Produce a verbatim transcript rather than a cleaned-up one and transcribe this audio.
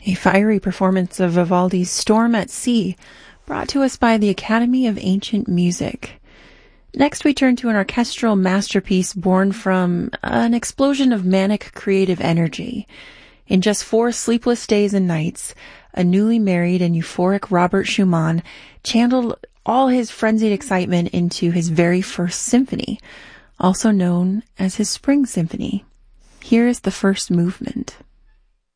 A fiery performance of Vivaldi's Storm at Sea, brought to us by the Academy of Ancient Music. Next, we turn to an orchestral masterpiece born from an explosion of manic creative energy. In just four sleepless days and nights, a newly married and euphoric Robert Schumann channeled all his frenzied excitement into his very first symphony, also known as his Spring Symphony. Here is the first movement.